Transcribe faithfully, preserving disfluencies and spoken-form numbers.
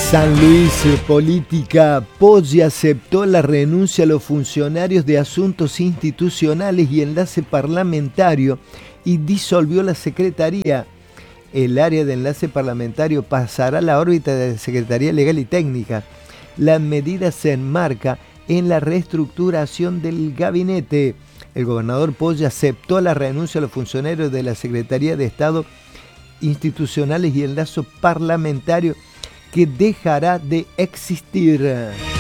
San Luis Política. Poggi aceptó la renuncia a los funcionarios de Asuntos Institucionales y Enlace Parlamentario y disolvió la Secretaría. El área de enlace parlamentario pasará a la órbita de la Secretaría Legal y Técnica. La medida se enmarca en la reestructuración del gabinete. El gobernador Poggi aceptó la renuncia a los funcionarios de la Secretaría de Estado Institucionales y Enlace Parlamentario, que dejará de existir.